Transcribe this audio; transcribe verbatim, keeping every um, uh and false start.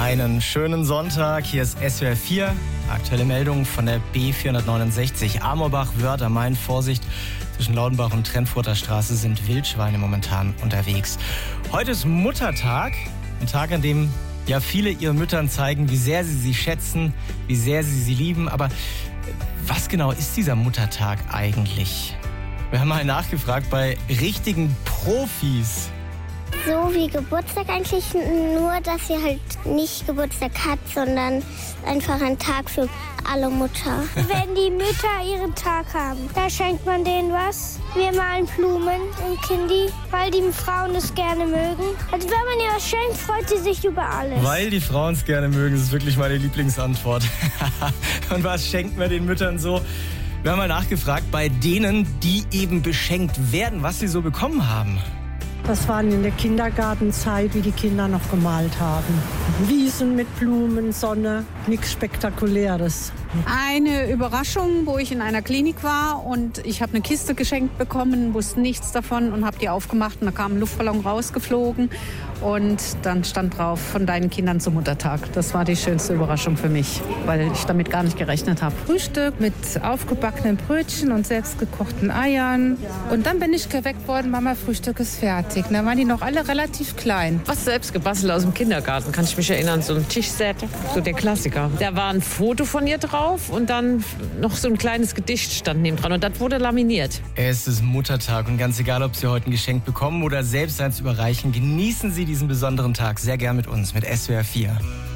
Einen schönen Sonntag, hier ist S W R vier. Aktuelle Meldung von der B vierhundertneunundsechzig. Amorbach, Wörth am Main, Vorsicht. Zwischen Laudenbach und Trennfurter Straße sind Wildschweine momentan unterwegs. Heute ist Muttertag, ein Tag, an dem ja viele ihren Müttern zeigen, wie sehr sie sie schätzen, wie sehr sie sie lieben. Aber was genau ist dieser Muttertag eigentlich? Wir haben mal nachgefragt bei richtigen Profis. So wie Geburtstag eigentlich, nur dass sie halt nicht Geburtstag hat, sondern einfach ein Tag für alle Mutter. Wenn die Mütter ihren Tag haben, da schenkt man denen was. Wir malen Blumen im Kindi, weil die Frauen es gerne mögen. Also wenn man ihr was schenkt, freut sie sich über alles. Weil die Frauen es gerne mögen, das ist wirklich meine Lieblingsantwort. Und was schenkt man den Müttern so? Wir haben mal nachgefragt bei denen, die eben beschenkt werden, was sie so bekommen haben. Das waren in der Kindergartenzeit, wie die Kinder noch gemalt haben. Wiesen mit Blumen, Sonne, nichts Spektakuläres. Eine Überraschung, wo ich in einer Klinik war und ich habe eine Kiste geschenkt bekommen, wusste nichts davon und habe die aufgemacht und da kam ein Luftballon rausgeflogen und dann stand drauf, von deinen Kindern zum Muttertag. Das war die schönste Überraschung für mich, weil ich damit gar nicht gerechnet habe. Frühstück mit aufgebackenen Brötchen und selbstgekochten Eiern. Und dann bin ich geweckt worden, Mama, Frühstück ist fertig. Da waren die noch alle relativ klein. Was selbst gebastelt aus dem Kindergarten, kann ich mich erinnern. So ein Tischset, so der Klassiker. Da war ein Foto von ihr drauf und dann noch so ein kleines Gedicht stand neben dran und das wurde laminiert. Es ist Muttertag und ganz egal, ob Sie heute ein Geschenk bekommen oder selbst eins überreichen, genießen Sie diesen besonderen Tag sehr gern mit uns, mit S W R vier.